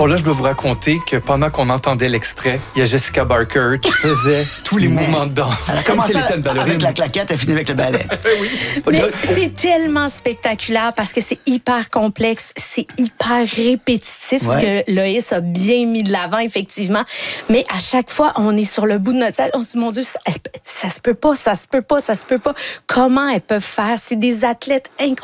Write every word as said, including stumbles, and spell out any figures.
Bon, là, je dois vous raconter que pendant qu'on entendait l'extrait, il y a Jessica Barker qui faisait tous les Mais mouvements de danse. Elle a comme si commencé elle était une ballerine. avec la claquette, elle finit avec le ballet. oui. Mais c'est tellement spectaculaire parce que c'est hyper complexe, c'est hyper répétitif, Ouais. ce que Loïs a bien mis de l'avant, effectivement. Mais à chaque fois, on est sur le bout de notre salle, on se dit, mon Dieu, ça, ça se peut pas, ça se peut pas, ça se peut pas. Comment elles peuvent faire? C'est des athlètes incroyables.